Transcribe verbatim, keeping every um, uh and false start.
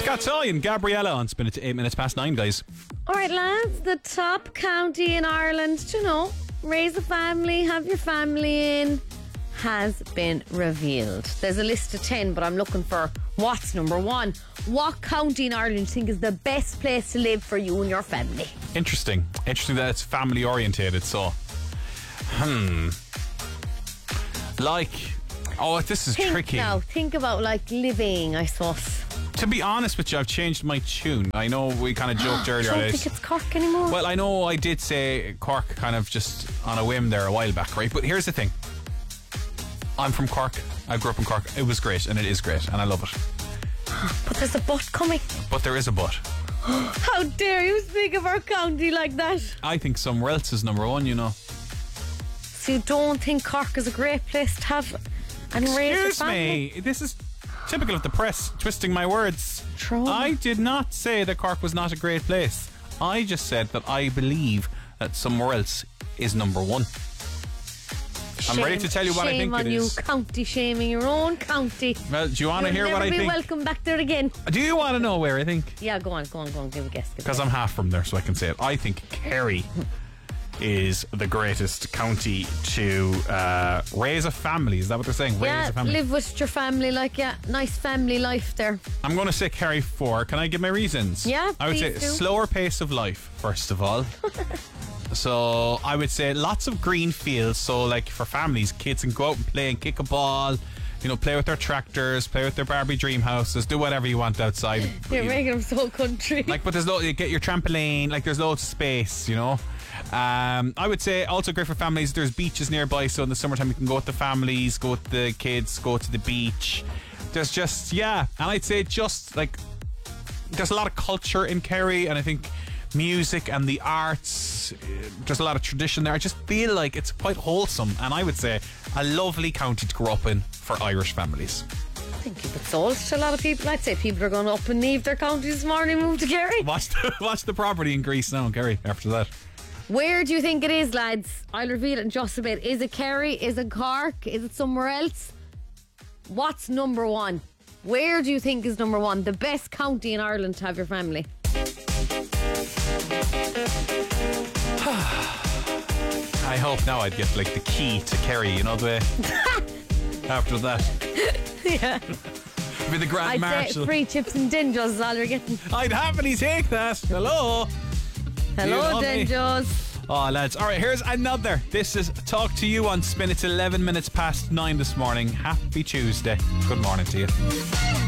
Scott Toy and Gabriella on Spin It to eight minutes past nine, guys. Alright, lads, the top county in Ireland, you know, raise a family, have your family in, has been revealed. There's a list of ten, but I'm looking for what's number one. What county in Ireland do you think is the best place to live for you and your family? Interesting. Interesting that it's family orientated, so. Hmm. Like, oh, this is think tricky. Now, think about like living, I suppose. To be honest with you, I've changed my tune. I know we kind of joked earlier. I don't I think it's Cork anymore. Well, I know I did say Cork kind of just on a whim there a while back, right? But here's the thing. I'm from Cork. I grew up in Cork. It was great, and it is great, and I love it. But there's a but coming. But there is a but. How dare you speak of our county like that? I think somewhere else is number one, you know. So you don't think Cork is a great place to have and raise a Excuse family? me. This is typical of the press, twisting my words. Trauma. I did not say that Cork was not a great place. I just said that I believe that somewhere else is number one. I'm Shame, ready to tell you what I think Shame on it you, is. county shaming your own county. Well, do you want to You'll hear what I never be think? welcome back there again. Do you want to know where I think? Yeah, go on, go on, go on, give a guess. give a Because guess. I'm half from there, so I can say it. I think Kerry is the greatest county to uh, raise a family. Is that what they're saying? Raise Yeah, a family. live with your family, like, yeah, nice family life there. I'm going to say Kerry four. Can I give my reasons? Yeah, I would say please do. slower pace of life, first of all. So I would say lots of green fields. So like for families, kids can go out and play and kick a ball, you know, play with their tractors, play with their Barbie dream houses, do whatever you want outside. You're making them so country. Like, but there's lo- you get your trampoline, like there's loads of space, you know. Um, I would say also great for families. There's beaches nearby, so in the summertime you can go with the families, go with the kids, go to the beach. There's just, yeah, and I'd say just like there's a lot of culture in Kerry, and I think music and the arts, uh, there's a lot of tradition there. I just feel like it's quite wholesome, and I would say a lovely county to grow up in for Irish families. I think you've sold to a lot of people. I'd say people are going up and leave their county this morning and move to Kerry. Watch the, watch the property in Greece now, Kerry, after that. Where do you think it is, lads? I'll reveal it in just a bit. Is it Kerry? Is it Cork? Is it somewhere else? What's number one? Where do you think is number one? The best county in Ireland to have your family? I hope now I'd get like the key to Kerry, you know, the way after that. Yeah. Be the Grand I'd Marshal. say free chips and dinjos is all you're getting. I'd happily take that. Hello. Hello, You know me. dinjos. Oh, lads. All right, here's another. This is Talk to You on Spin. It's eleven minutes past nine this morning. Happy Tuesday. Good morning to you.